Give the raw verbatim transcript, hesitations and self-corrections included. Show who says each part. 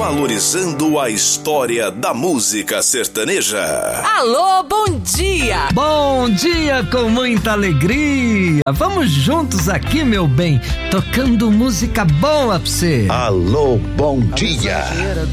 Speaker 1: valorizando a história da música sertaneja.
Speaker 2: Alô, bom dia!
Speaker 3: Bom dia com muita alegria. Vamos juntos aqui, meu bem, tocando música boa pra você.
Speaker 4: Alô, bom dia.